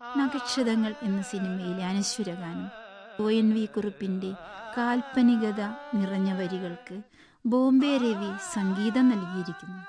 നക്ഷതങ്ങൾ എന്ന സിനിമയിലെ അനശ്വരഗാനം ONV കുറുപ്പിന്റെ കാൽപ്പനികത നിറഞ്ഞ വരികൾക്ക് ബോംബെ രവി സംഗീതം നൽകിയിരിക്കുന്നു.